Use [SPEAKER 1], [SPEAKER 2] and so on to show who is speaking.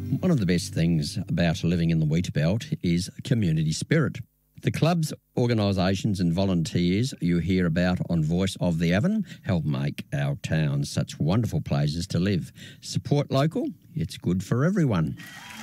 [SPEAKER 1] One of the best things about living in the wheat belt is community spirit. The clubs, organisations and volunteers you hear about on Voice of the Avon help make our towns such wonderful places to live. Support local, it's good for everyone.